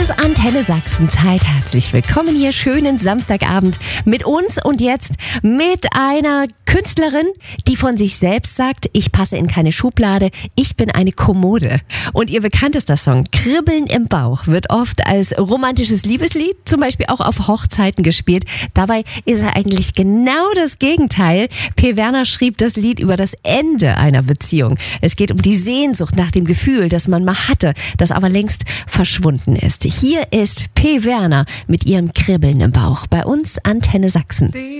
ist Antenne Sachsen-Zeit. Herzlich willkommen hier, schönen Samstagabend mit uns und jetzt mit einer Künstlerin, die von sich selbst sagt, ich passe in keine Schublade, ich bin eine Kommode. Und ihr bekanntester Song, Kribbeln im Bauch, wird oft als romantisches Liebeslied, zum Beispiel auch auf Hochzeiten gespielt. Dabei ist er eigentlich genau das Gegenteil. P. Werner schrieb das Lied über das Ende einer Beziehung. Es geht um die Sehnsucht nach dem Gefühl, das man mal hatte, das aber längst verschwunden ist. Hier ist P. Werner mit ihrem Kribbeln im Bauch bei uns Antenne Sachsen.